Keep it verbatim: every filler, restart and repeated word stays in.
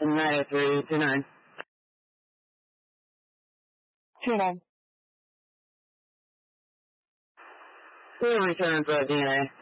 nine oh three two nine. two nine. We'll return for D N A.